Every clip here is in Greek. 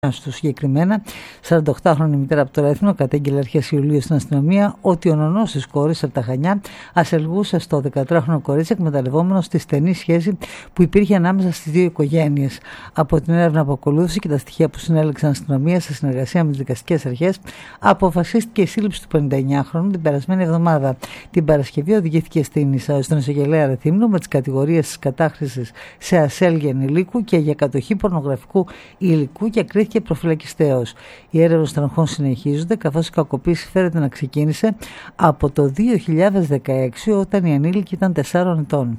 του. Συγκεκριμένα, 48χρονη μητέρα από το Ρέθινο κατέγγειλε αρχές Ιουλίου στην αστυνομία ότι ο νονός της κόρης από τα Χανιά ασελγούσε στο 13χρονο κορίτσι, εκμεταλλευόμενο στη στενή σχέση που υπήρχε ανάμεσα στις δύο οικογένειες. Από την έρευνα που ακολούθησε και τα στοιχεία που συνέλεξαν αστυνομία σε συνεργασία με τις δικαστικές αρχές, αποφασίστηκε η σύλληψη του 59χρονου την περασμένη εβδομάδα. Την Παρασκευή οδηγήθηκε στον εισαγγελέα Ρεθύμνου με τις κατηγορίες της κατάχρησης σε ασέλγεια ενηλίκου και για κατοχή πορνογραφικού υλικού και κρίθηκε προφυλακιστέως. Οι έρευνες των αρχών συνεχίζονται, καθώς η κακοποίηση φέρεται να ξεκίνησε από το 2016, όταν η ανήλικη ήταν 4 ετών.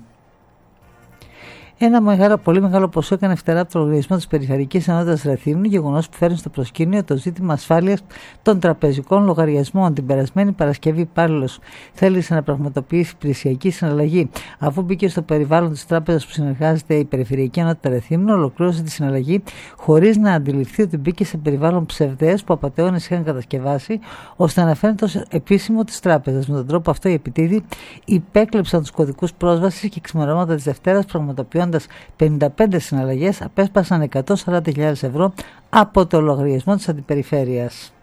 Ένα πολύ μεγάλο ποσό έκανε φτερά από το λογαριασμό της Περιφερειακής Ενότητας Ρεθύμνου, γεγονός που φέρνει στο προσκήνιο το ζήτημα ασφάλειας των τραπεζικών λογαριασμών. Την περασμένη Παρασκευή, υπάλληλος θέλησε να πραγματοποιήσει υπηρεσιακή συναλλαγή. Αφού μπήκε στο περιβάλλον της τράπεζας που συνεργάζεται η Περιφερειακή Ενότητα Ρεθύμνου, ολοκλήρωσε τη συναλλαγή χωρίς να αντιληφθεί ότι μπήκε σε περιβάλλον ψευδές που απατεώνες είχαν κατασκευάσει, ώστε να φαίνεται ως επίσημο της τράπεζας. Με τον τρόπο αυτό, οι επιτίδοι υπέκλεψαν τους κωδικούς πρόσβασης και ξημερώματα της Δευτέρας, πραγματοποιώντας 55 συναλλαγές, απέσπασαν 140.000 ευρώ από το λογαριασμό της Αντιπεριφέρειας.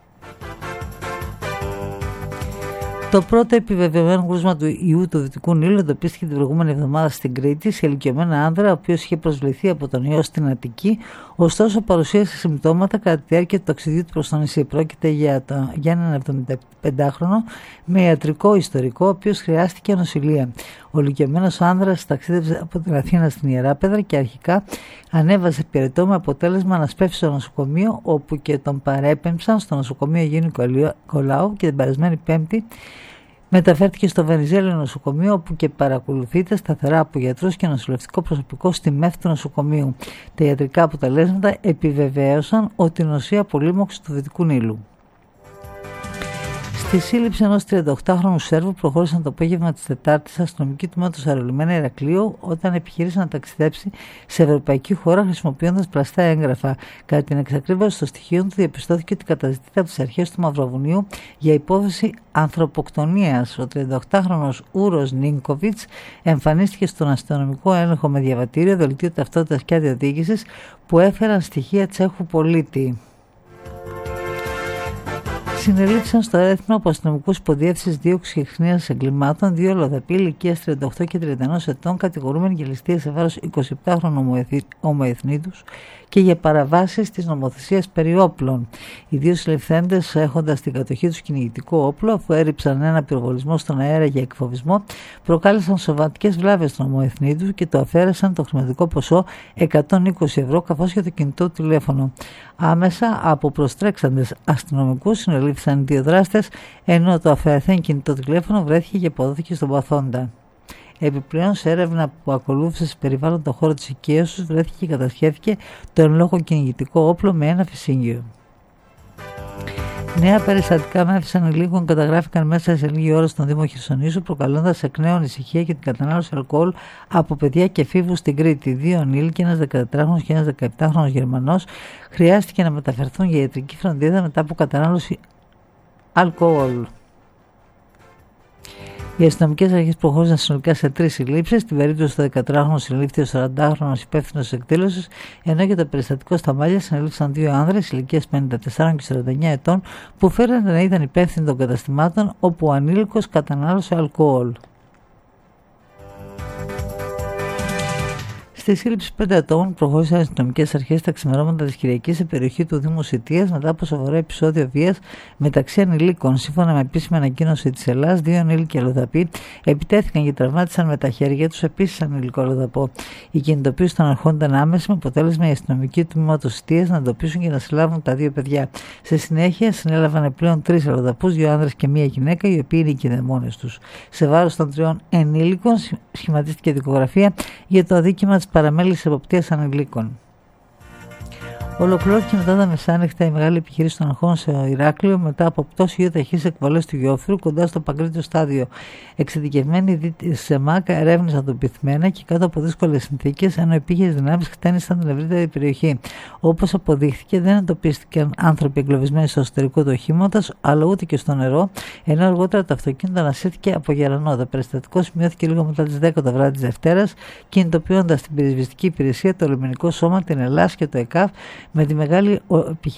Το πρώτο επιβεβαιωμένο κρούσμα του ιού του Δυτικού Νείλου εντοπίστηκε την προηγούμενη εβδομάδα στην Κρήτη σε ηλικιωμένο άνδρα, ο οποίος είχε προσβληθεί από τον ιό στην Αττική, ωστόσο παρουσίασε συμπτώματα κατά τη διάρκεια του ταξιδιού του προς το νησί. Πρόκειται για έναν 75χρονο με ιατρικό ιστορικό, ο οποίος χρειάστηκε νοσηλεία. Ο ηλικιωμένος άνδρας ταξίδευε από την Αθήνα στην Ιεράπεδρα και αρχικά ανέβασε πυρετό, με αποτέλεσμα να σπεύσει στο νοσοκομείο, όπου και τον παρέπεμψαν στο νοσοκομείο Αγίου Νικολάου, και την περασμένη Πέμπτη μεταφέρθηκε στο Βενιζέλιο νοσοκομείο, όπου και παρακολουθείται σταθερά από γιατρούς και νοσηλευτικό προσωπικό στη ΜΕΘ του νοσοκομείου. Τα ιατρικά αποτελέσματα επιβεβαίωσαν ότι νοσεί από λίμωξη του Δυτικού Νείλου. Στη σύλληψη ενός 38χρονου Σέρβου προχώρησαν το απόγευμα της Τετάρτης αστυνομικοί τμήματος αερολιμένα Ηρακλείου, όταν επιχείρησε να ταξιδέψει σε ευρωπαϊκή χώρα χρησιμοποιώντας πλαστά έγγραφα. Κατά την εξακρίβωση των στοιχείων του, διαπιστώθηκε ότι καταζητείται από τις αρχές του Μαυροβουνίου για υπόθεση ανθρωποκτονίας. Ο 38χρονος Ούρος Νίνκοβιτς εμφανίστηκε στον αστυνομικό έλεγχο με διαβατήριο, δελτίο ταυτότητας και άδεια οδήγησης που έφεραν στοιχεία Τσέχου πολίτη. Συνελήφθησαν στο Ρέθινο από αστυνομικούς υποδιεύθυνσης δίωξης και χνίας εγκλημάτων 2 λοδαποί ηλικίας 38 και 31 ετών, κατηγορούμενοι για ληστεία σε βάρος 27χρονου ομοεθνίτους και για παραβάσεις της νομοθεσίας περί όπλων. Οι δύο συλληφθέντες, έχοντας στην κατοχή τους κυνηγητικό όπλο, αφού έριψαν ένα πυροβολισμό στον αέρα για εκφοβισμό, προκάλεσαν σοβατικές βλάβες στον ομοεθνίτου και το αφαίρεσαν το χρηματικό ποσό 120 ευρώ, καθώς και το κινητό τηλέφωνο. Άμεσα από προστρέξαντες αστυνομικούς συνελήφθησαν 2 δράστες, ενώ το αφαιρεθέν κινητό τηλέφωνο βρέθηκε και αποδόθηκε στον παθόντα. Επιπλέον, σε έρευνα που ακολούθησε σε περιβάλλον τον χώρο της οικίας τους, βρέθηκε και κατασχέθηκε το εν λόγω κυνηγητικό όπλο με ένα φυσίγγιο. Νέα περιστατικά με άφηση ανηλίκων καταγράφηκαν μέσα σε λίγη ώρα στον Δήμο Χερσονήσου, προκαλώντας εκ νέου ανησυχία για την κατανάλωση αλκοόλ από παιδιά και εφήβους στην Κρήτη. 2 ανήλικοι, ένας 14χρονος και ένας 17χρονος Γερμανός, χρειάστηκε να μεταφερθούν για ιατρική φροντίδα μετά από κατανάλωση αλκοόλ. Οι αστυνομικές αρχές προχώρησαν συνολικά σε 3 συλλήψεις. Στην περίπτωση του 14χρονου συλλήφθη ο 40χρονος υπεύθυνος της εκδήλωσης, ενώ για το περιστατικό στα Μάλια συνελήφθησαν 2 άνδρες ηλικίας 54 και 49 ετών που φέρονται να ήταν υπεύθυνοι των καταστημάτων όπου ο ανήλικος κατανάλωσε αλκοόλ. Στη σύλληψη 5 ατόμων προχώρησαν οι αστυνομικές αρχές τα ξημερώματα της Κυριακής σε περιοχή του Δήμου Σιτίας μετά από σοβαρό επεισόδιο βίας μεταξύ ανηλίκων. Σύμφωνα με επίσημη ανακοίνωση της Ελλάδας, 2 ανήλικοι αλλοδαποί επιτέθηκαν και τραυμάτισαν με τα χέρια τους επίσης ανήλικο αλλοδαπό. Η κινητοποίηση των αρχών ήταν άμεση, με αποτέλεσμα οι αστυνομικοί του τμήματος Σιτίας να εντοπίσουν και να συλλάβουν τα 2 παιδιά. Σε συνέχεια, συνέλαβαν πλέον 3 αλλοδαπούς, 2 άνδρες και 1 γυναίκα, οι οποίοι είναι οι κηδεμόνες τους. Σε βάρος των 3 ενήλικων σχηματίστηκε δικογραφία για το αδίκημα της παραμέλησης εποπτείας ανηλίκων. Ολοκληρώθηκε μετά τα μεσάνυχτα η μεγάλη επιχείρηση των αρχών στο Ηράκλειο μετά από πτώση γεωταχής εκβολές του Γιόφυρου κοντά στο Παγκρίτιο στάδιο. Εξειδικευμένοι της ΕΜΑΚ ερεύνησαν το πυθμένα και κάτω από δύσκολες συνθήκες, ενώ επίγειες δυνάμεις χτένισαν την ευρύτερη περιοχή. Όπως αποδείχθηκε, δεν εντοπίστηκαν άνθρωποι εγκλωβισμένοι στο εσωτερικό του οχήματος, αλλά ούτε και στο νερό, ενώ αργότερα το αυτοκίνητο ανασύρθηκε από γερανό. Το περιστατικό σημειώθηκε λίγο μετά τις 10 το βράδυ της Δευτέρας, κινητοποιώντας την πυροσβεστική υπηρεσία, το λιμενικό σώμα, την ΕΛΑΣ και το ΕΚΑΒ, Με τη μεγάλη